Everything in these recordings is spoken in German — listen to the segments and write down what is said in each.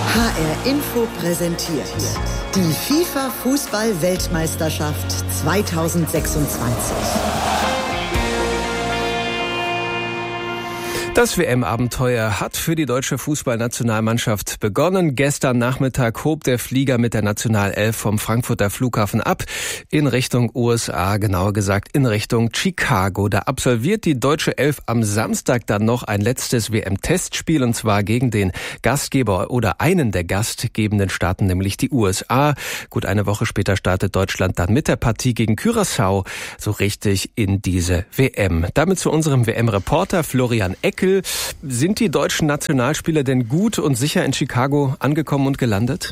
HR Info präsentiert die FIFA-Fußball-Weltmeisterschaft 2026. Das WM-Abenteuer hat für die deutsche Fußballnationalmannschaft begonnen. Gestern Nachmittag hob der Flieger mit der Nationalelf vom Frankfurter Flughafen ab in Richtung USA, genauer gesagt in Richtung Chicago. Da absolviert die deutsche Elf am Samstag dann noch ein letztes WM-Testspiel, und zwar gegen den Gastgeber oder einen der gastgebenden Staaten, nämlich die USA. Gut, eine Woche später startet Deutschland dann mit der Partie gegen Curaçao so richtig in diese WM. Damit zu unserem WM-Reporter Florian Eckel. Sind die deutschen Nationalspieler denn gut und sicher in Chicago angekommen und gelandet?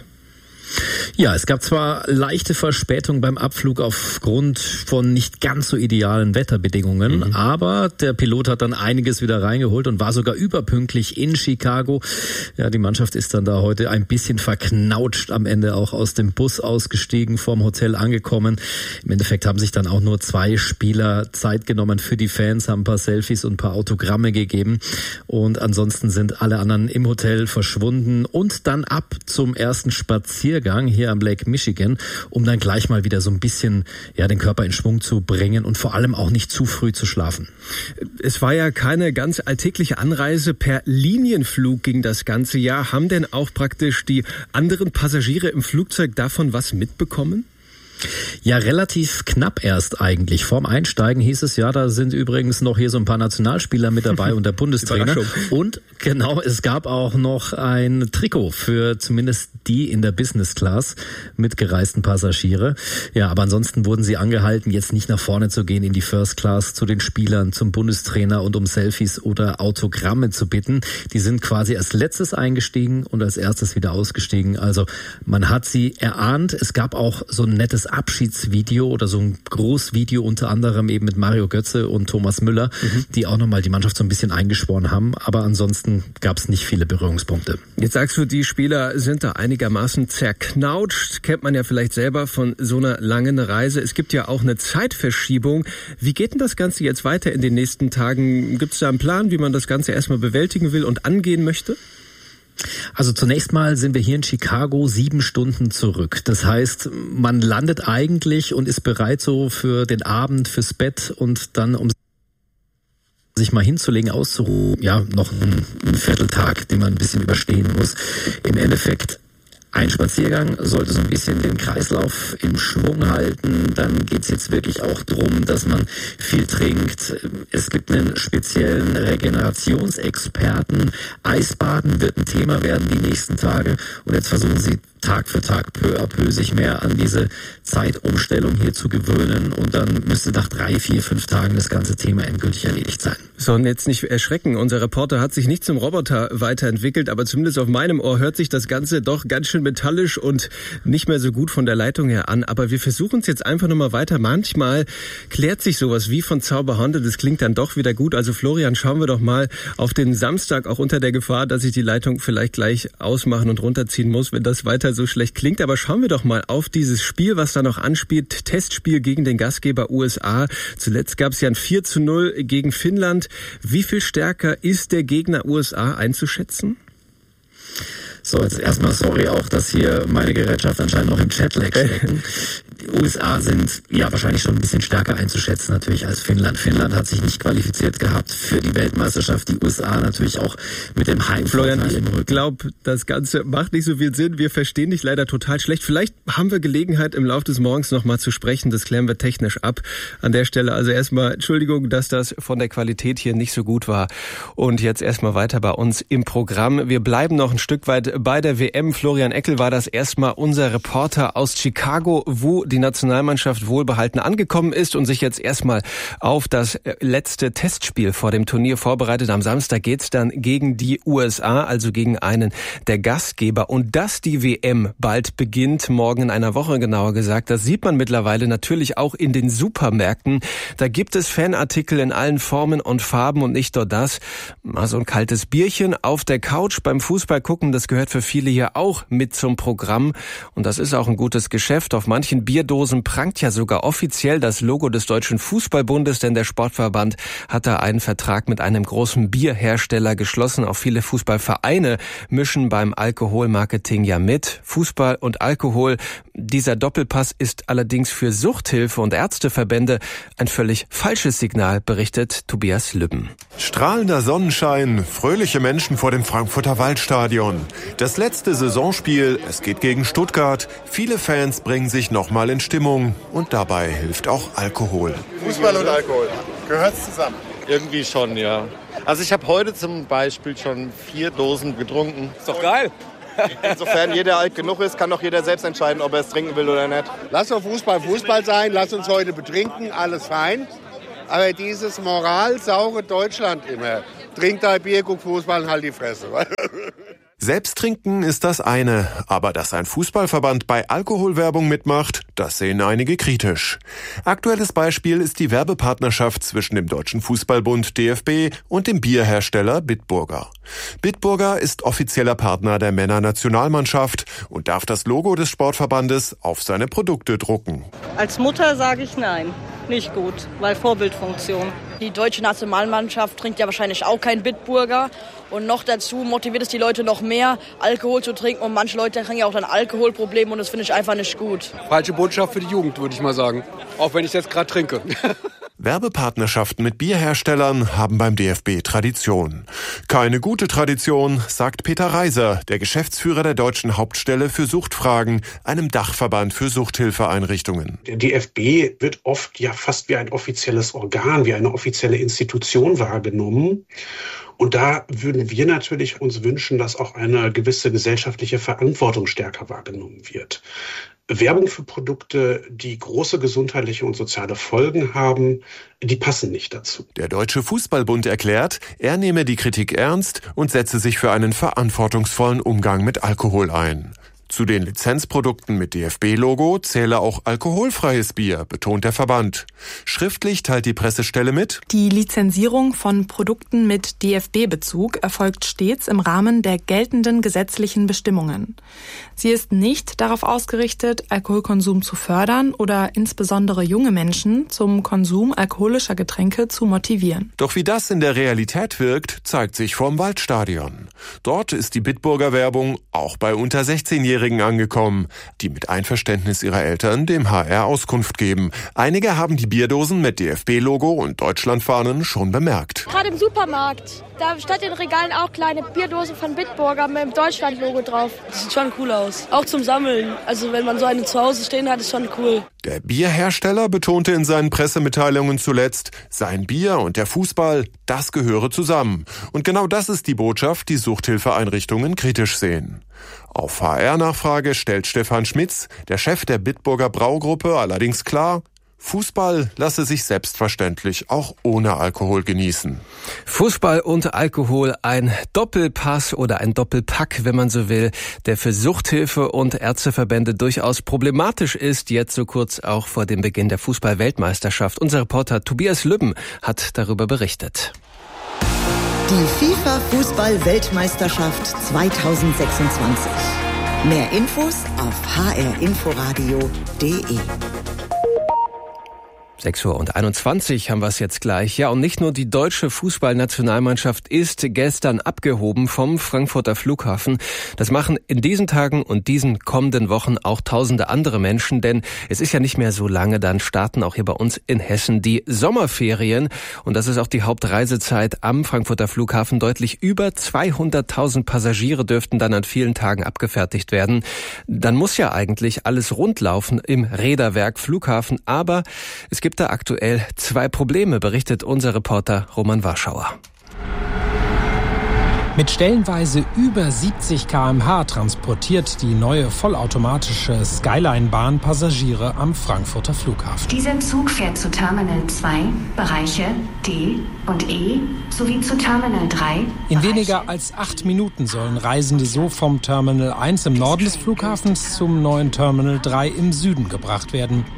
Ja, es gab zwar leichte Verspätung beim Abflug aufgrund von nicht ganz so idealen Wetterbedingungen, aber der Pilot hat dann einiges wieder reingeholt und war sogar überpünktlich in Chicago. Ja, die Mannschaft ist dann da heute ein bisschen verknautscht am Ende auch aus dem Bus ausgestiegen, vorm Hotel angekommen. Im Endeffekt haben sich dann auch nur 2 Spieler Zeit genommen für die Fans, haben ein paar Selfies und ein paar Autogramme gegeben, und ansonsten sind alle anderen im Hotel verschwunden und dann ab zum ersten Spaziergang hier am Lake Michigan, um dann gleich mal wieder so ein bisschen den Körper in Schwung zu bringen und vor allem auch nicht zu früh zu schlafen. Es war ja keine ganz alltägliche Anreise. Per Linienflug ging das ganze Jahr. Haben denn auch praktisch die anderen Passagiere im Flugzeug davon was mitbekommen? Ja, relativ knapp erst eigentlich. Vorm Einsteigen hieß es, ja, da sind übrigens noch hier so ein paar Nationalspieler mit dabei und der Bundestrainer. Und genau, es gab auch noch ein Trikot für zumindest die in der Business Class mitgereisten Passagiere. Ja, aber ansonsten wurden sie angehalten, jetzt nicht nach vorne zu gehen in die First Class zu den Spielern, zum Bundestrainer und um Selfies oder Autogramme zu bitten. Die sind quasi als letztes eingestiegen und als erstes wieder ausgestiegen. Also man hat sie erahnt. Es gab auch so ein nettes Abschiedsvideo oder so ein Großvideo, unter anderem eben mit Mario Götze und Thomas Müller, die auch nochmal die Mannschaft so ein bisschen eingeschworen haben. Aber ansonsten gab es nicht viele Berührungspunkte. Jetzt sagst du, die Spieler sind da einigermaßen zerknautscht. Kennt man ja vielleicht selber von so einer langen Reise. Es gibt ja auch eine Zeitverschiebung. Wie geht denn das Ganze jetzt weiter in den nächsten Tagen? Gibt es da einen Plan, wie man das Ganze erstmal bewältigen will und angehen möchte? Also zunächst mal sind wir hier in Chicago 7 Stunden zurück. Das heißt, man landet eigentlich und ist bereit so für den Abend, fürs Bett und dann sich mal hinzulegen, auszuruhen. Ja, noch ein Vierteltag, den man ein bisschen überstehen muss. Im Endeffekt ein Spaziergang sollte so ein bisschen den Kreislauf im Schwung halten. Dann geht's jetzt wirklich auch drum, dass man viel trinkt. Es gibt einen speziellen Regenerationsexperten. Eisbaden wird ein Thema werden die nächsten Tage. Und jetzt versuchen sie Tag für Tag, peu à peu, sich mehr an diese Zeitumstellung hier zu gewöhnen. Und dann müsste nach 3, 4, 5 Tagen das ganze Thema endgültig erledigt sein. So, und jetzt nicht erschrecken. Unser Reporter hat sich nicht zum Roboter weiterentwickelt, aber zumindest auf meinem Ohr hört sich das Ganze doch ganz schön metallisch und nicht mehr so gut von der Leitung her an. Aber wir versuchen es jetzt einfach nochmal weiter. Manchmal klärt sich sowas wie von Zauberhand und es klingt dann doch wieder gut. Also Florian, schauen wir doch mal auf den Samstag, auch unter der Gefahr, dass ich die Leitung vielleicht gleich ausmachen und runterziehen muss, wenn das weiter so schlecht klingt. Aber schauen wir doch mal auf dieses Spiel, was da noch anspielt. Testspiel gegen den Gastgeber USA. Zuletzt gab es ja ein 4:0 gegen Finnland. Wie viel stärker ist der Gegner USA einzuschätzen? So, jetzt erstmal sorry auch, dass hier meine Gerätschaft anscheinend noch im Chatlag stecken. Die USA sind ja wahrscheinlich schon ein bisschen stärker einzuschätzen natürlich als Finnland. Finnland hat sich nicht qualifiziert gehabt für die Weltmeisterschaft. Die USA natürlich auch mit dem Heimvorteil im Rücken. Ich glaube, das Ganze macht nicht so viel Sinn. Wir verstehen dich leider total schlecht. Vielleicht haben wir Gelegenheit, im Laufe des Morgens noch mal zu sprechen. Das klären wir technisch ab. An der Stelle also erstmal Entschuldigung, dass das von der Qualität hier nicht so gut war. Und jetzt erstmal weiter bei uns im Programm. Wir bleiben noch ein Stück weit bei der WM. Florian Eckel war das erstmal unser Reporter aus Chicago, wo die Nationalmannschaft wohlbehalten angekommen ist und sich jetzt erstmal auf das letzte Testspiel vor dem Turnier vorbereitet. Am Samstag geht's dann gegen die USA, also gegen einen der Gastgeber. Und dass die WM bald beginnt, morgen in einer Woche genauer gesagt, das sieht man mittlerweile natürlich auch in den Supermärkten. Da gibt es Fanartikel in allen Formen und Farben und nicht nur das. Mal so ein kaltes Bierchen auf der Couch beim Fußball gucken, das gehört für viele hier auch mit zum Programm. Und das ist auch ein gutes Geschäft. Auf manchen Bierdeckeln Bierdosen prangt ja sogar offiziell das Logo des Deutschen Fußballbundes, denn der Sportverband hat da einen Vertrag mit einem großen Bierhersteller geschlossen. Auch viele Fußballvereine mischen beim Alkoholmarketing ja mit. Fußball und Alkohol. Dieser Doppelpass ist allerdings für Suchthilfe und Ärzteverbände ein völlig falsches Signal, berichtet Tobias Lübben. Strahlender Sonnenschein, fröhliche Menschen vor dem Frankfurter Waldstadion. Das letzte Saisonspiel, es geht gegen Stuttgart. Viele Fans bringen sich nochmal in Stimmung und dabei hilft auch Alkohol. Fußball und Alkohol, gehört's zusammen? Irgendwie schon, ja. Also ich habe heute zum Beispiel schon 4 Dosen getrunken. Ist doch geil. Insofern jeder alt genug ist, kann doch jeder selbst entscheiden, ob er es trinken will oder nicht. Lass doch Fußball sein, lass uns heute betrinken, alles fein. Aber dieses moralsaure Deutschland immer, trink dein Bier, guck Fußball und halt die Fresse. Selbst trinken ist das eine, aber dass ein Fußballverband bei Alkoholwerbung mitmacht, das sehen einige kritisch. Aktuelles Beispiel ist die Werbepartnerschaft zwischen dem Deutschen Fußballbund DFB und dem Bierhersteller Bitburger. Bitburger ist offizieller Partner der Männernationalmannschaft und darf das Logo des Sportverbandes auf seine Produkte drucken. Als Mutter sage ich nein, nicht gut, weil Vorbildfunktion. Die deutsche Nationalmannschaft trinkt ja wahrscheinlich auch kein Bitburger. Und noch dazu motiviert es die Leute noch mehr, Alkohol zu trinken. Und manche Leute kriegen ja auch dann Alkoholprobleme und das finde ich einfach nicht gut. Falsche Botschaft für die Jugend, würde ich mal sagen. Auch wenn ich jetzt gerade trinke. Werbepartnerschaften mit Bierherstellern haben beim DFB Tradition. Keine gute Tradition, sagt Peter Reiser, der Geschäftsführer der Deutschen Hauptstelle für Suchtfragen, einem Dachverband für Suchthilfeeinrichtungen. Der DFB wird oft ja fast wie ein offizielles Organ, wie eine offizielle Institution wahrgenommen. Und da würden wir natürlich uns wünschen, dass auch eine gewisse gesellschaftliche Verantwortung stärker wahrgenommen wird. Werbung für Produkte, die große gesundheitliche und soziale Folgen haben, die passen nicht dazu. Der Deutsche Fußballbund erklärt, er nehme die Kritik ernst und setze sich für einen verantwortungsvollen Umgang mit Alkohol ein. Zu den Lizenzprodukten mit DFB-Logo zähle auch alkoholfreies Bier, betont der Verband. Schriftlich teilt die Pressestelle mit: Die Lizenzierung von Produkten mit DFB-Bezug erfolgt stets im Rahmen der geltenden gesetzlichen Bestimmungen. Sie ist nicht darauf ausgerichtet, Alkoholkonsum zu fördern oder insbesondere junge Menschen zum Konsum alkoholischer Getränke zu motivieren. Doch wie das in der Realität wirkt, zeigt sich vorm Waldstadion. Dort ist die Bitburger Werbung auch bei unter 16-Jährigen angekommen, die mit Einverständnis ihrer Eltern dem HR Auskunft geben. Einige haben die Bierdosen mit DFB-Logo und Deutschlandfahnen schon bemerkt. Gerade im Supermarkt, da stand in den Regalen auch kleine Bierdosen von Bitburger mit dem Deutschland-Logo drauf. Das sieht schon cool aus. Auch zum Sammeln. Also wenn man so eine zu Hause stehen hat, ist schon cool. Der Bierhersteller betonte in seinen Pressemitteilungen zuletzt, sein Bier und der Fußball, das gehöre zusammen. Und genau das ist die Botschaft, die Suchthilfeeinrichtungen kritisch sehen. Auf HR-Nachfrage stellt Stefan Schmitz, der Chef der Bitburger Braugruppe, allerdings klar, Fußball lasse sich selbstverständlich auch ohne Alkohol genießen. Fußball und Alkohol, ein Doppelpass oder ein Doppelpack, wenn man so will, der für Suchthilfe und Ärzteverbände durchaus problematisch ist, jetzt so kurz auch vor dem Beginn der Fußball-Weltmeisterschaft. Unser Reporter Tobias Lübben hat darüber berichtet. Die FIFA-Fußball-Weltmeisterschaft 2026. Mehr Infos auf hrinforadio.de. 6:21 Uhr haben wir es jetzt gleich. Ja, und nicht nur die deutsche Fußballnationalmannschaft ist gestern abgehoben vom Frankfurter Flughafen. Das machen in diesen Tagen und diesen kommenden Wochen auch tausende andere Menschen, denn es ist ja nicht mehr so lange, dann starten auch hier bei uns in Hessen die Sommerferien. Und das ist auch die Hauptreisezeit am Frankfurter Flughafen. Deutlich über 200.000 Passagiere dürften dann an vielen Tagen abgefertigt werden. Dann muss ja eigentlich alles rundlaufen im Räderwerk Flughafen, aber es gibt da aktuell 2 Probleme, berichtet unser Reporter Roman Warschauer. Mit stellenweise über 70 km/h transportiert die neue vollautomatische Skyline-Bahn Passagiere am Frankfurter Flughafen. Dieser Zug fährt zu Terminal 2, Bereiche D und E, sowie zu Terminal 3. In weniger als 8 Minuten sollen Reisende so vom Terminal 1 im Norden des Flughafens zum neuen Terminal 3 im Süden gebracht werden.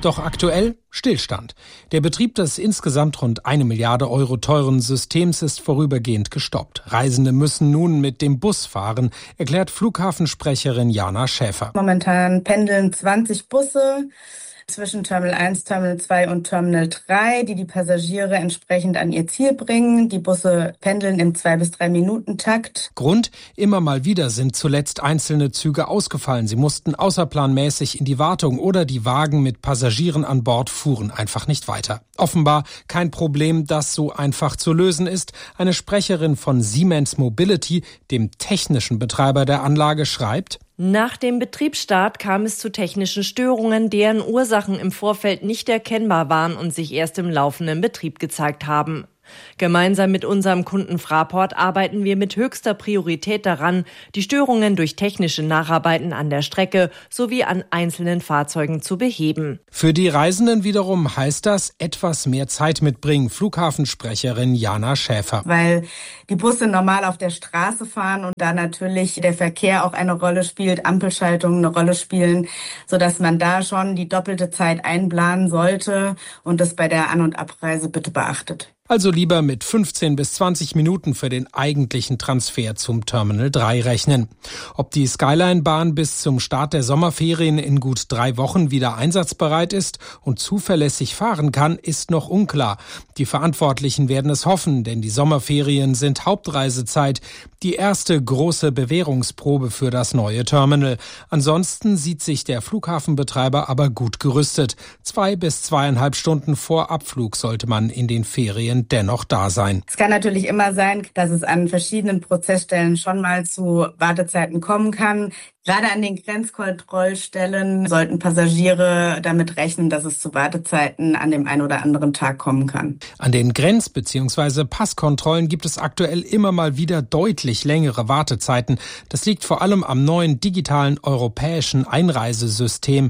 Doch aktuell Stillstand. Der Betrieb des insgesamt rund 1 Milliarde Euro teuren Systems ist vorübergehend gestoppt. Reisende müssen nun mit dem Bus fahren, erklärt Flughafensprecherin Jana Schäfer. Momentan pendeln 20 Busse zwischen Terminal 1, Terminal 2 und Terminal 3, die Passagiere entsprechend an ihr Ziel bringen. Die Busse pendeln im 2- bis 3-Minuten-Takt. Grund: immer mal wieder sind zuletzt einzelne Züge ausgefallen. Sie mussten außerplanmäßig in die Wartung oder die Wagen mit Passagieren an Bord fuhren einfach nicht weiter. Offenbar kein Problem, das so einfach zu lösen ist. Eine Sprecherin von Siemens Mobility, dem technischen Betreiber der Anlage, schreibt: Nach dem Betriebsstart kam es zu technischen Störungen, deren Ursachen im Vorfeld nicht erkennbar waren und sich erst im laufenden Betrieb gezeigt haben. Gemeinsam mit unserem Kunden Fraport arbeiten wir mit höchster Priorität daran, die Störungen durch technische Nacharbeiten an der Strecke sowie an einzelnen Fahrzeugen zu beheben. Für die Reisenden wiederum heißt das etwas mehr Zeit mitbringen, Flughafensprecherin Jana Schäfer. Weil die Busse normal auf der Straße fahren und da natürlich der Verkehr auch eine Rolle spielt, Ampelschaltungen eine Rolle spielen, sodass man da schon die doppelte Zeit einplanen sollte und das bei der An- und Abreise bitte beachtet. Also lieber mit 15 bis 20 Minuten für den eigentlichen Transfer zum Terminal 3 rechnen. Ob die Skyline-Bahn bis zum Start der Sommerferien in gut 3 Wochen wieder einsatzbereit ist und zuverlässig fahren kann, ist noch unklar. Die Verantwortlichen werden es hoffen, denn die Sommerferien sind Hauptreisezeit, die erste große Bewährungsprobe für das neue Terminal. Ansonsten sieht sich der Flughafenbetreiber aber gut gerüstet. 2 bis 2,5 Stunden vor Abflug sollte man in den Ferien dennoch da sein. Es kann natürlich immer sein, dass es an verschiedenen Prozessstellen schon mal zu Wartezeiten kommen kann. Gerade an den Grenzkontrollstellen sollten Passagiere damit rechnen, dass es zu Wartezeiten an dem einen oder anderen Tag kommen kann. An den Grenz- bzw. Passkontrollen gibt es aktuell immer mal wieder deutlich längere Wartezeiten. Das liegt vor allem am neuen digitalen europäischen Einreisesystem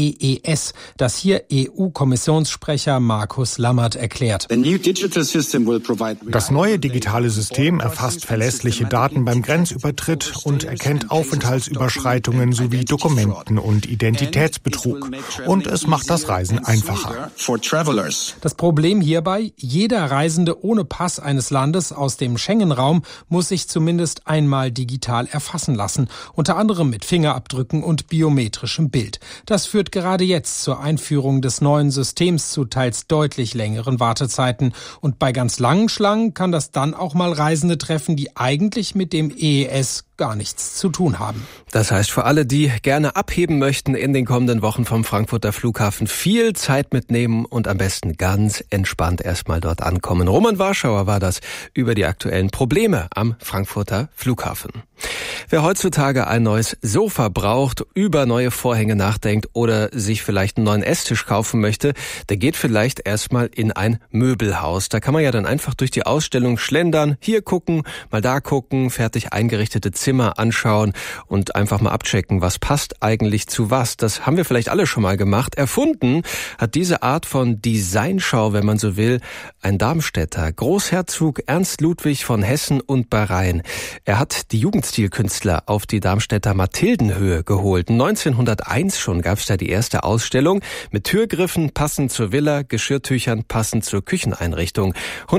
EES, das hier EU-Kommissionssprecher Markus Lammert erklärt. Das neue digitale System erfasst verlässliche Daten beim Grenzübertritt und erkennt Aufenthaltsüberschreitungen sowie Dokumenten- und Identitätsbetrug. Und es macht das Reisen einfacher. Das Problem hierbei: Jeder Reisende ohne Pass eines Landes aus dem Schengen-Raum muss sich zumindest einmal digital erfassen lassen, unter anderem mit Fingerabdrücken und biometrischem Bild. Das führt gerade jetzt zur Einführung des neuen Systems zu teils deutlich längeren Wartezeiten. Und bei ganz langen Schlangen kann das dann auch mal Reisende treffen, die eigentlich mit dem EES gar nichts zu tun haben. Das heißt, für alle, die gerne abheben möchten in den kommenden Wochen vom Frankfurter Flughafen, viel Zeit mitnehmen und am besten ganz entspannt erstmal dort ankommen. Roman Warschauer war das über die aktuellen Probleme am Frankfurter Flughafen. Wer heutzutage ein neues Sofa braucht, über neue Vorhänge nachdenkt oder sich vielleicht einen neuen Esstisch kaufen möchte, der geht vielleicht erstmal in ein Möbelhaus. Da kann man ja dann einfach durch die Ausstellung schlendern, hier gucken, mal da gucken, fertig eingerichtete Zimmer anschauen und einfach mal abchecken, was passt eigentlich zu was. Das haben wir vielleicht alle schon mal gemacht. Erfunden hat diese Art von Designschau, wenn man so will, ein Darmstädter, Großherzog Ernst Ludwig von Hessen und Bahrain. Er hat die Jugendstilkünstler auf die Darmstädter Mathildenhöhe geholt. 1901 schon gab es da die erste Ausstellung mit Türgriffen passend zur Villa, Geschirrtüchern passend zur Kücheneinrichtung.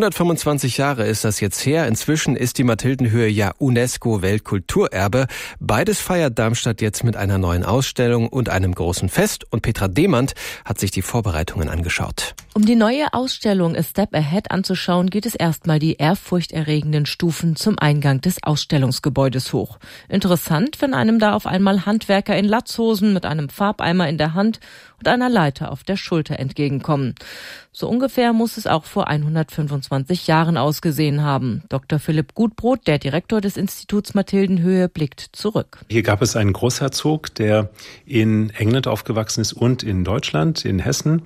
125 Jahre ist das jetzt her. Inzwischen ist die Mathildenhöhe ja UNESCO-Weltkulturerbe. Beides feiert Darmstadt jetzt mit einer neuen Ausstellung und einem großen Fest. Und Petra Demand hat sich die Vorbereitungen angeschaut. Um die neue Ausstellung A Step Ahead anzuschauen, geht es erstmal die ehrfurchterregenden Stufen zum Eingang des Ausstellungsgebäudes hoch. Interessant, wenn einem da auf einmal Handwerker in Latzhosen mit einem Farbeimer in der Hand und einer Leiter auf der Schulter entgegenkommen. So ungefähr muss es auch vor 125 Jahren ausgesehen haben. Dr. Philipp Gutbrot, der Direktor des Instituts Mathildenhöhe, blickt zurück. Hier gab es einen Großherzog, der in England aufgewachsen ist und in Deutschland, in Hessen.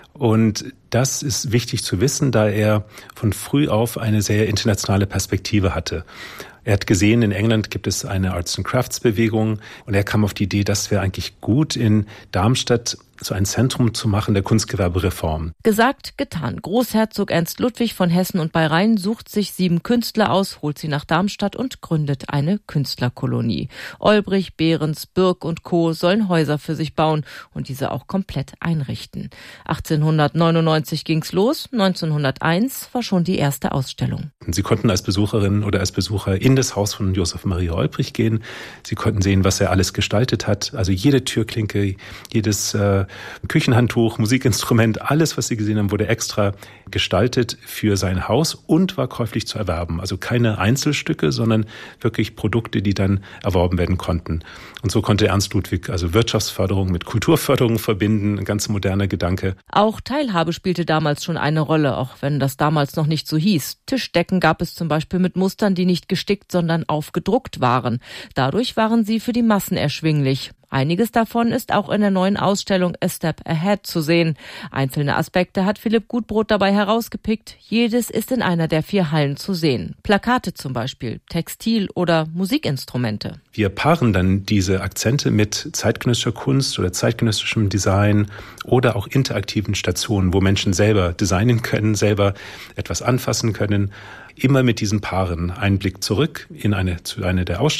Und das ist wichtig zu wissen, da er von früh auf eine sehr internationale Perspektive hatte. Er hat gesehen, in England gibt es eine Arts and Crafts Bewegung und er kam auf die Idee, das wäre eigentlich gut in Darmstadt so ein Zentrum zu machen der Kunstgewerbereform. Gesagt, getan. Großherzog Ernst Ludwig von Hessen und bei Rhein sucht sich 7 Künstler aus, holt sie nach Darmstadt und gründet eine Künstlerkolonie. Olbrich, Behrens, Birk und Co. sollen Häuser für sich bauen und diese auch komplett einrichten. 1899 ging's los, 1901 war schon die erste Ausstellung. Sie konnten als Besucherin oder als Besucher in das Haus von Josef Maria Olbrich gehen. Sie konnten sehen, was er alles gestaltet hat. Also jede Türklinke, jedes Küchenhandtuch, Musikinstrument, alles, was Sie gesehen haben, wurde extra gestaltet für sein Haus und war käuflich zu erwerben. Also keine Einzelstücke, sondern wirklich Produkte, die dann erworben werden konnten. Und so konnte Ernst Ludwig also Wirtschaftsförderung mit Kulturförderung verbinden, ein ganz moderner Gedanke. Auch Teilhabe spielte damals schon eine Rolle, auch wenn das damals noch nicht so hieß. Tischdecken gab es zum Beispiel mit Mustern, die nicht gestickt, sondern aufgedruckt waren. Dadurch waren sie für die Massen erschwinglich. Einiges davon ist auch in der neuen Ausstellung A Step Ahead zu sehen. Einzelne Aspekte hat Philipp Gutbrot dabei herausgepickt. Jedes ist in einer der 4 Hallen zu sehen. Plakate zum Beispiel, Textil oder Musikinstrumente. Wir paaren dann diese Akzente mit zeitgenössischer Kunst oder zeitgenössischem Design oder auch interaktiven Stationen, wo Menschen selber designen können, selber etwas anfassen können. Immer mit diesen Paaren einen Blick zurück in eine der Ausstellungen.